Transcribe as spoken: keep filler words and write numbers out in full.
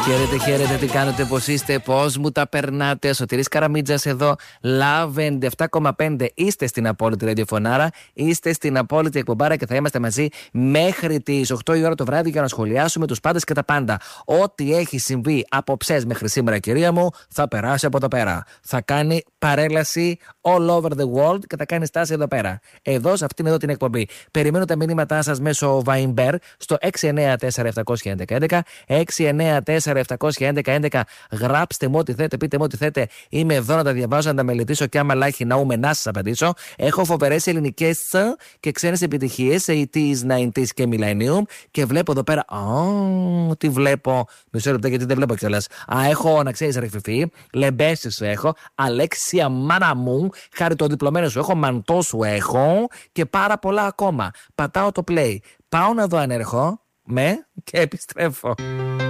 Χαίρετε, χαίρετε, τι κάνετε, πώς είστε, πώς μου τα περνάτε. Σωτηρής Καραμίτζας εδώ, Love ενενήντα επτά κόμμα πέντε. Είστε στην απόλυτη ραδιοφωνάρα, είστε στην απόλυτη εκπομπάρα και θα είμαστε μαζί μέχρι τις οκτώ η ώρα το βράδυ για να σχολιάσουμε τους πάντες και τα πάντα. Ό,τι έχει συμβεί από ψες μέχρι σήμερα, κυρία μου, θα περάσει από εδώ πέρα. Θα κάνει παρέλαση all over the world και θα κάνει στάση εδώ πέρα. Εδώ, σε αυτήν εδώ την εκπομπή. Περιμένω τα μηνύματά σας μέσω Viber στο έξι εννιά τέσσερα επτά ένα ένα έξι εννιά τέσσερα επτά ένα ένα. Γράψτε μου ό,τι θέτε, πείτε μου ό,τι θέτε. Είμαι εδώ να τα διαβάζω, να τα μελετήσω και άμα λάχει να ούμε να σας απαντήσω. Έχω φοβερές ελληνικές και ξένες επιτυχίες, ογδόντα, ενενήντα και Millennium. Και βλέπω εδώ πέρα. Α, τι βλέπω. Μισό λεπτό γιατί δεν βλέπω κιόλας. Α, έχω να ξέρεις, ρε Φιφί. Λεμπέση σου έχω. Αλέξια μάνα μου. Χάρη το διπλωμένο σου έχω. Μαντό σου έχω. Και πάρα πολλά ακόμα. Πατάω το play. Πάω να δω αν έρχω. Με και επιστρέφω.